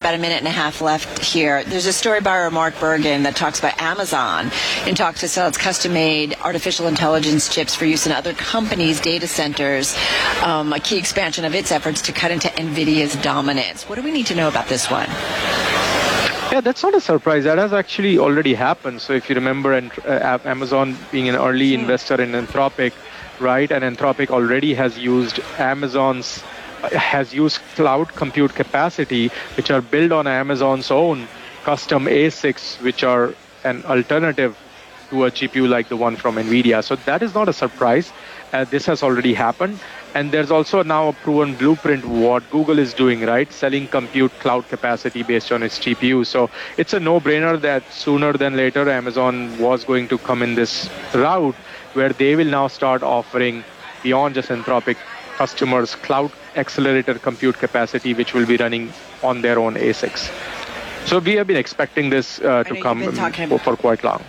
about a minute and a half left here. There's a story by Mark Bergen that talks about Amazon in talks to sell its custom-made artificial intelligence chips for use in other companies' data centers, a key expansion of its efforts to cut into NVIDIA's dominance. What do we need to know about this one? Yeah, that's not a surprise. That has actually already happened. So if you remember, Amazon being an early investor in Anthropic, right, and Anthropic already has used cloud compute capacity, which are built on Amazon's own custom ASICs, which are an alternative to a GPU like the one from NVIDIA. So that is not a surprise. This has already happened. And there's also now a proven blueprint what Google is doing, right? Selling compute cloud capacity based on its GPU. So it's a no-brainer that sooner than later, Amazon was going to come in this route where they will now start offering, beyond just Anthropic customers, cloud accelerator compute capacity, which will be running on their own ASICs. So we have been expecting this to come for quite long.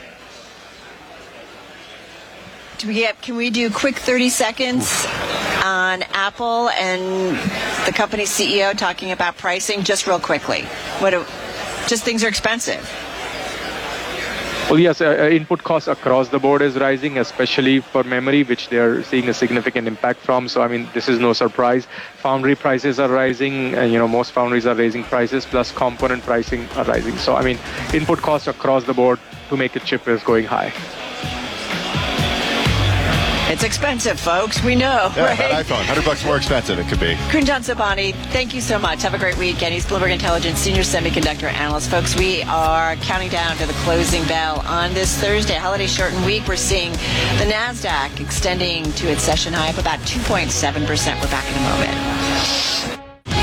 Can we do quick 30 seconds on Apple and the company's CEO talking about pricing, just real quickly? Just things are expensive. Well, yes, input costs across the board is rising, especially for memory, which they are seeing a significant impact from. So, I mean, this is no surprise. Foundry prices are rising, and, most foundries are raising prices, plus component pricing are rising. So, I mean, input costs across the board to make a chip is going high. It's expensive, folks. We know, yeah, right? That iPhone, $100 more expensive it could be. Kunjan Sobhani, thank you so much. Have a great weekend. He's Bloomberg Intelligence Senior Semiconductor Analyst. Folks, we are counting down to the closing bell on this Thursday, holiday shortened week. We're seeing the NASDAQ extending to its session high up about 2.7%. We're back in a moment.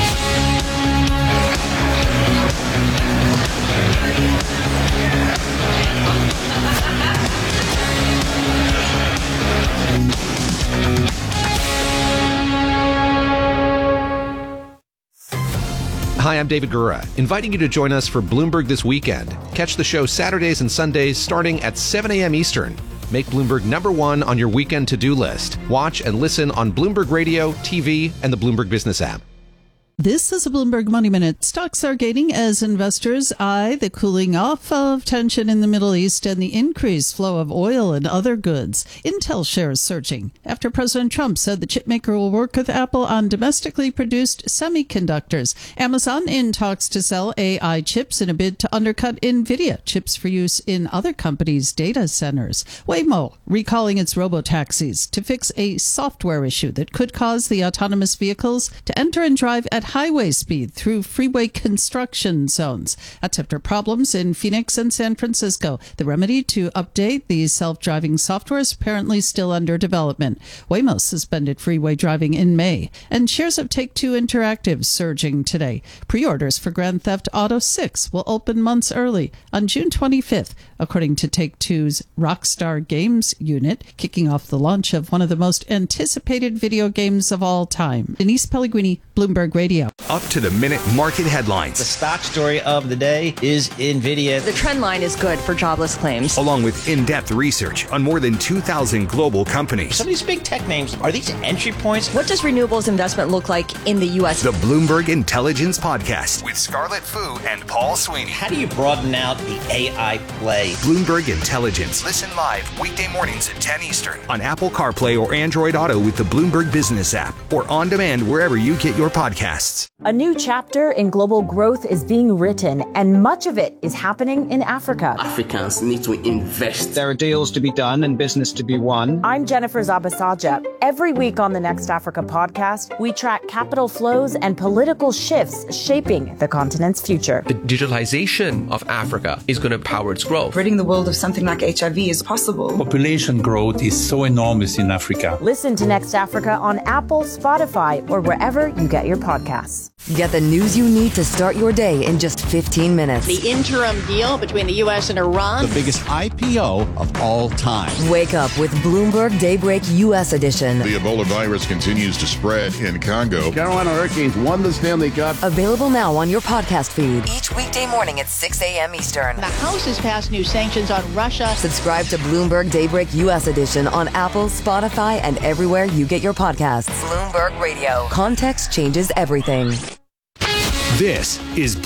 Hi, I'm David Gura, inviting you to join us for Bloomberg This Weekend. Catch the show Saturdays and Sundays starting at 7 a.m. Eastern. Make Bloomberg #1 on your weekend to-do list. Watch and listen on Bloomberg Radio, TV, and the Bloomberg Business app. This is a Bloomberg Money Minute. Stocks are gaining as investors eye the cooling off of tension in the Middle East and the increased flow of oil and other goods. Intel shares surging after President Trump said the chipmaker will work with Apple on domestically produced semiconductors. Amazon in talks to sell AI chips in a bid to undercut NVIDIA chips for use in other companies' data centers. Waymo recalling its robotaxis to fix a software issue that could cause the autonomous vehicles to enter and drive at highway speed through freeway construction zones. That's after problems in Phoenix and San Francisco. The remedy to update the self-driving software is apparently still under development. Waymo suspended freeway driving in May. And shares of Take-Two Interactive surging today. Pre-orders for Grand Theft Auto 6 will open months early on June 25th, according to Take-Two's Rockstar Games unit, kicking off the launch of one of the most anticipated video games of all time. Denise Pellegrini, Bloomberg Radio. Up-to-the-minute market headlines. The stock story of the day is NVIDIA. The trend line is good for jobless claims. Along with in-depth research on more than 2,000 global companies. Some of these big tech names, are these entry points? What does renewables investment look like in the U.S.? The Bloomberg Intelligence Podcast with Scarlett Fu and Paul Sweeney. How do you broaden out the AI play? Bloomberg Intelligence. Listen live weekday mornings at 10 Eastern on Apple CarPlay or Android Auto with the Bloomberg Business app or on demand wherever you get your podcasts. A new chapter in global growth is being written, and much of it is happening in Africa. Africans need to invest. There are deals to be done and business to be won. I'm Jennifer Zabasaja. Every week on the Next Africa podcast, we track capital flows and political shifts shaping the continent's future. The digitalization of Africa is going to power its growth. Ridding the world of something like HIV is possible. Population growth is so enormous in Africa. Listen to Next Africa on Apple, Spotify, or wherever you get your podcasts. Get the news you need to start your day in just 15 minutes. The interim deal between the U.S. and Iran. The biggest IPO of all time. Wake up with Bloomberg Daybreak U.S. edition. The Ebola virus continues to spread in Congo. Carolina Hurricanes won the Stanley Cup. Available now on your podcast feed. Each weekday morning at 6 a.m. Eastern. The House has passed new sanctions on Russia. Subscribe to Bloomberg Daybreak U.S. edition on Apple, Spotify, and everywhere you get your podcasts. Bloomberg Radio. Context changes everything. This is